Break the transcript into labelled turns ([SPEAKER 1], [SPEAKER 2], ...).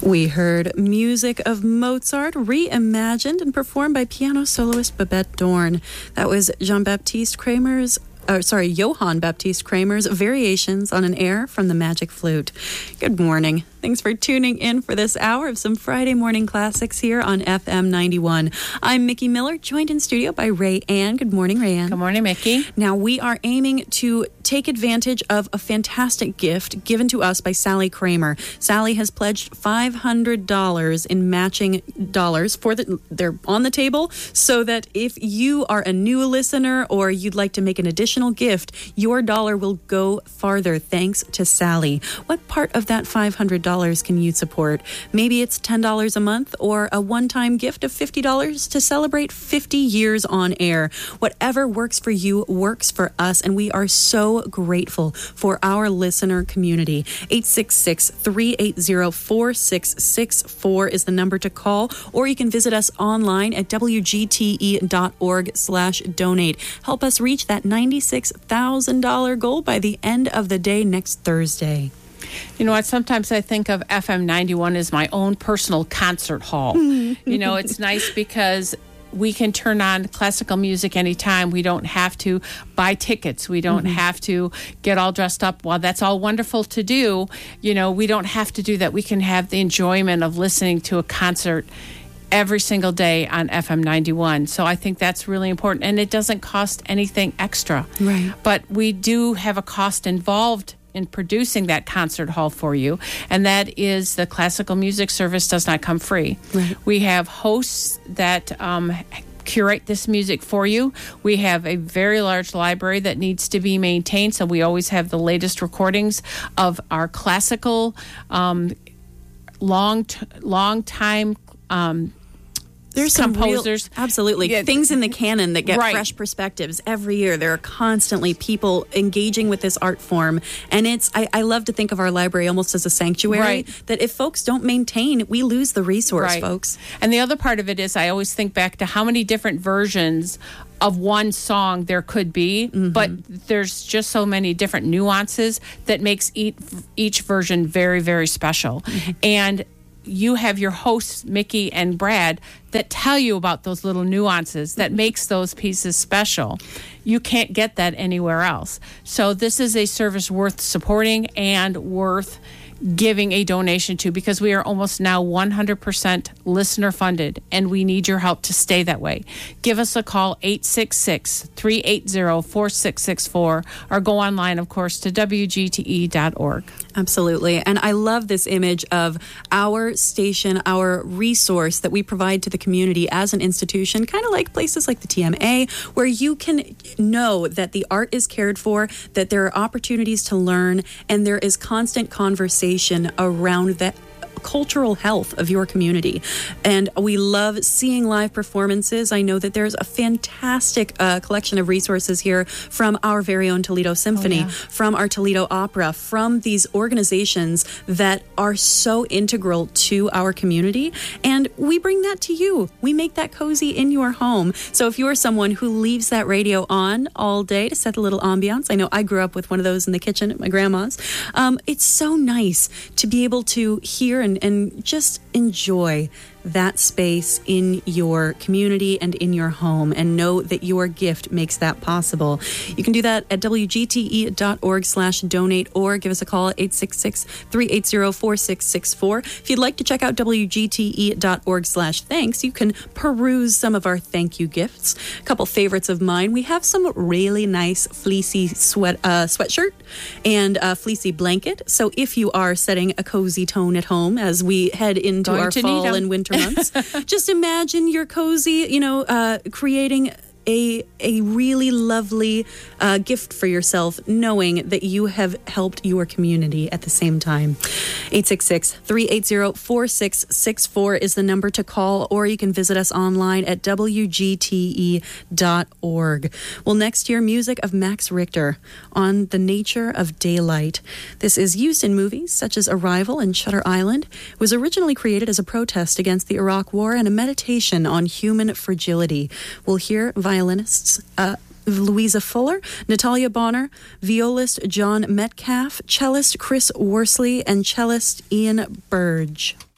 [SPEAKER 1] We heard music of Mozart reimagined and performed by piano soloist Babette Dorn. That was Johann Baptiste Kramer's Variations on an Air from the Magic Flute. Good morning. Thanks for tuning in for this hour of some Friday morning classics here on FM 91. I'm Mickey Miller, joined in studio by Ray Ann. Good morning, Ray Ann.
[SPEAKER 2] Good morning, Mickey.
[SPEAKER 1] Now, we are aiming to take advantage of a fantastic gift given to us by Sally Kramer. Sally has pledged $500 in matching dollars they're on the table, so that if you are a new listener or you'd like to make an additional gift, your dollar will go farther thanks to Sally. What part of that $500 can you support? Maybe it's $10 a month or a one-time gift of $50 to celebrate 50 years on air. Whatever works for you works for us, and we are so grateful for our listener community. 866-380-4664 is the number to call, or you can visit us online at wgte.org/donate. Help us reach that $96,000 goal by the end of the day next Thursday.
[SPEAKER 2] You know what? Sometimes I think of FM 91 as my own personal concert hall. You know, it's nice because we can turn on classical music anytime. We don't have to buy tickets. We don't have to get all dressed up. While that's all wonderful to do, you know, we don't have to do that. We can have the enjoyment of listening to a concert every single day on FM 91. So I think that's really important. And it doesn't cost anything extra.
[SPEAKER 1] Right.
[SPEAKER 2] But we do have a cost involved in producing that concert hall for you, and that is the classical music service does not come free.
[SPEAKER 1] Right.
[SPEAKER 2] We have hosts that curate this music for you. We have a very large library that needs to be maintained, so we always have the latest recordings of our classical long time
[SPEAKER 1] there's some
[SPEAKER 2] composers.
[SPEAKER 1] Absolutely.
[SPEAKER 2] Yeah.
[SPEAKER 1] Things in the canon that get
[SPEAKER 2] Right.
[SPEAKER 1] fresh perspectives every year. There are constantly people engaging with this art form. And I love to think of our library almost as a sanctuary,
[SPEAKER 2] Right.
[SPEAKER 1] that if folks don't maintain, we lose the resource,
[SPEAKER 2] Right.
[SPEAKER 1] folks.
[SPEAKER 2] And the other part of it is I always think back to how many different versions of one song there could be, but there's just so many different nuances that makes each version very, very special. And you have your hosts, Mickey and Brad, that tell you about those little nuances that makes those pieces special. You can't get that anywhere else. So this is a service worth supporting and worth giving a donation to, because we are almost now 100% listener funded, and we need your help to stay that way. Give us a call, 866-380-4664, or go online, of course, to wgte.org.
[SPEAKER 1] Absolutely. And I love this image of our station, our resource that we provide to the community as an institution, kind of like places like the TMA, where you can know that the art is cared for, that there are opportunities to learn, and there is constant conversation around that cultural health of your community. And we love seeing live performances. I know that there's a fantastic collection of resources here from our very own Toledo Symphony, from our Toledo Opera, from these organizations that are so integral to our community. And we bring that to you. We make that cozy in your home. So if you're someone who leaves that radio on all day to set a little ambiance, I know I grew up with one of those in the kitchen at my grandma's. It's so nice to be able to hear and just enjoy that space in your community and in your home, and know that your gift makes that possible. You can do that at wgte.org/donate, or give us a call at 866-380-4664. If you'd like to check out wgte.org/thanks, you can peruse some of our thank you gifts. A couple favorites of mine. We have some really nice fleecy sweatshirt and a fleecy blanket. So if you are setting a cozy tone at home as we head into our fall and winter months, just imagine you're cozy, creating a really lovely gift for yourself, knowing that you have helped your community at the same time. 866-380-4664 is the number to call, or you can visit us online at wgte.org. Well, next year, music of Max Richter on the nature of daylight. This is used in movies such as Arrival and Shutter Island. It was originally created as a protest against the Iraq War and a meditation on human fragility. We'll hear violinists Louisa Fuller, Natalia Bonner, violist John Metcalf, cellist Chris Worsley, and cellist Ian Burge.